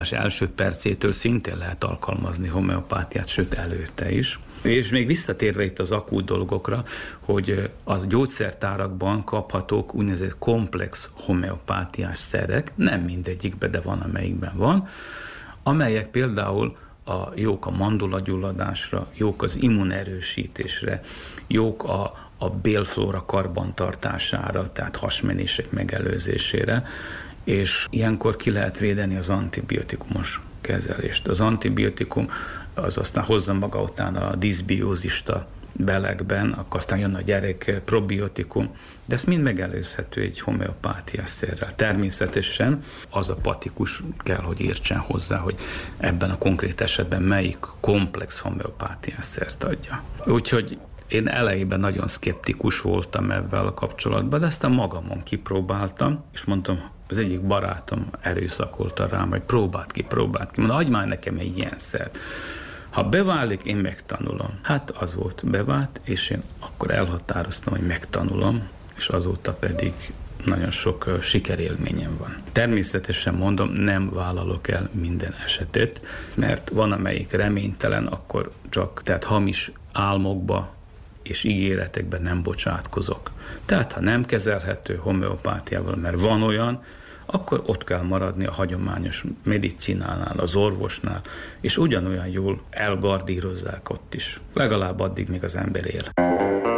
Az első percétől szintén lehet alkalmazni homeopátiát, sőt előtte is. És még visszatérve itt az akut dolgokra, hogy az gyógyszertárakban kaphatók úgynevezett komplex homeopátiás szerek, nem mindegyikben, de van, amelyikben van, amelyek például jók a mandulagyulladásra, jók az immunerősítésre, jók a bélflóra karbantartására, tehát hasmenések megelőzésére, és ilyenkor ki lehet védeni az antibiotikumos kezelést. Az antibiotikum az aztán hozza maga után a diszbiózista belegben, akkor aztán jön a gyerek probiotikum, de ez mind megelőzhető egy homeopátiás szerrel. Természetesen az a patikus kell, hogy értsen hozzá, hogy ebben a konkrét esetben melyik komplex homeopátiás szert adja. Úgyhogy én elejében nagyon szkeptikus voltam ebben a kapcsolatban, de aztán magamon kipróbáltam, és mondtam, az egyik barátom erőszakolta rám, hogy próbáld ki. Mondom, adj már nekem egy ilyen szert. Ha beválik, én megtanulom. Hát az volt, bevált, és én akkor elhatároztam, hogy megtanulom, és azóta pedig nagyon sok sikerélményem van. Természetesen mondom, nem vállalok el minden esetet, mert van, amelyik reménytelen, akkor csak, tehát hamis álmokba és ígéretekben nem bocsátkozok. Tehát, ha nem kezelhető homeopátiával, mert van olyan, akkor ott kell maradni a hagyományos medicinánál, az orvosnál, és ugyanolyan jól elgardírozzák ott is. Legalább addig, míg az ember él.